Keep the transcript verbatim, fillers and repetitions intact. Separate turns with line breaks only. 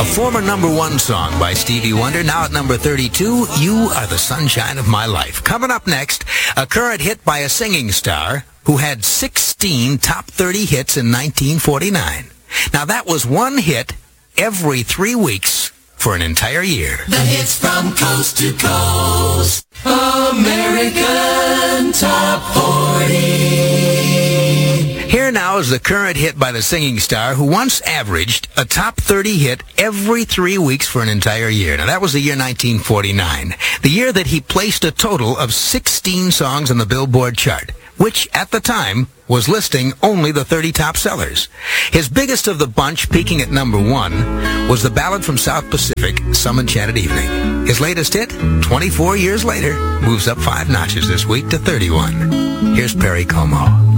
former number one song by Stevie Wonder, now at number thirty-two, You Are the Sunshine of My Life. Coming up next, a current hit by a singing star who had sixteen top thirty hits in nineteen forty-nine. Now, that was one hit every three weeks for an entire year.
The hits from coast to coast. American Top forty.
Here now is the current hit by the singing star who once averaged a top thirty hit every three weeks for an entire year. Now, that was the year nineteen forty-nine, the year that he placed a total of sixteen songs on the Billboard chart, which at the time was listing only the thirty top sellers. His biggest of the bunch, peaking at number one, was the ballad from South Pacific, Some Enchanted Evening. His latest hit, twenty-four years later, moves up five notches this week to thirty-one. Here's Perry Como.